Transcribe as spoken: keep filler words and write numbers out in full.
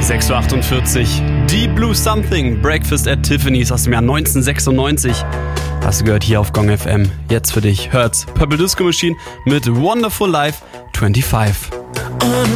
sechs Uhr achtundvierzig. Deep Blue Something, Breakfast at Tiffany's aus dem Jahr neunzehnhundertsechsundneunzig. Hast du gehört hier auf Gong F M. Jetzt für dich hört's Purple Disco Machine mit Wonderful Life fünfundzwanzig.